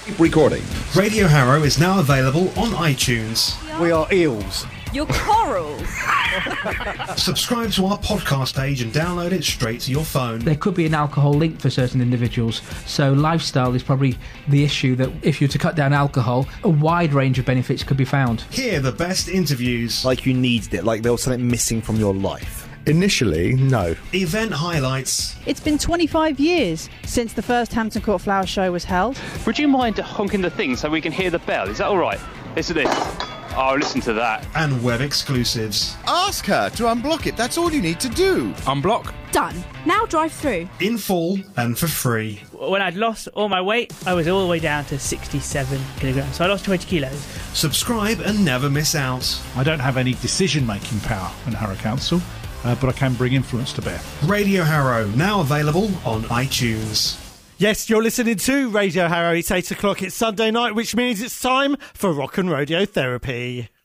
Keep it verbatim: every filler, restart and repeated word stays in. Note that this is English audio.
Recording. Radio Harrow is now available on iTunes. We are eels. You're corals. Subscribe to our podcast page and download it straight to your phone. There could be an alcohol link for certain individuals, so lifestyle is probably the issue that if you're to cut down alcohol, a wide range of benefits could be found. Hear the best interviews. Like you needed it, like there was something missing from your life. Initially, no. Event highlights. It's been twenty-five years since the first Hampton Court Flower Show was held. Would you mind honking the thing so we can hear the bell? Is that all right? Listen to this. Oh, listen to that. And web exclusives. Ask her to unblock it. That's all you need to do. Unblock. Done. Now drive through. In full and for free. When I'd lost all my weight, I was all the way down to sixty-seven kilograms. So I lost twenty kilos. Subscribe and never miss out. I don't have any decision-making power in Harrow Council, uh, but I can bring influence to bear. Radio Harrow, now available on iTunes. Yes, you're listening to Radio Harrow. It's eight o'clock. It's Sunday night, which means it's time for Rock and Rodeo Therapy.